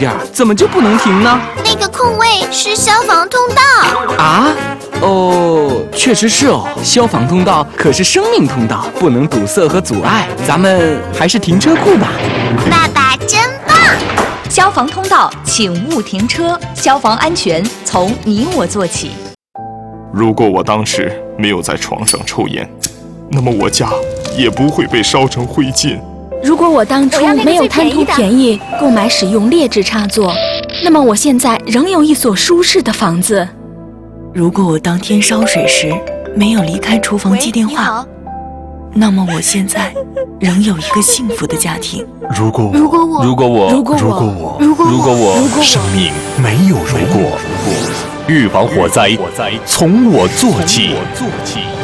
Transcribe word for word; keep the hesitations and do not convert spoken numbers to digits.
点，怎么就不能停呢？ 那个空位是消防通道啊。哦，确实是哦，消防通道可是生命通道，不能堵塞和阻碍。咱们还是停车库吧。 爸爸真棒！ 消防通道，请勿停车。消防安全从你我做起。 如果我当时没有在床上抽烟，那么我家也不会被烧成灰烬。 如果我当初没有贪图便宜购买使用劣质插座，那么我现在仍有一所舒适的房子。 如果我当天烧水时没有离开厨房接电话，那么我现在仍有一个幸福的家庭。 如果我如果我如果我如果我如果我如果我如果我生命没有如果，预防火灾从我做起。